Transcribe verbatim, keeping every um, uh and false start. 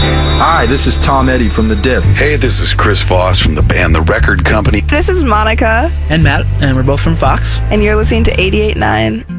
Hi, this is Tom Eddy from The Dip. Hey, this is Chris Voss from the band The Record Company. This is Monica. And Matt, and we're both from Fox. And you're listening to eighty-eight point nine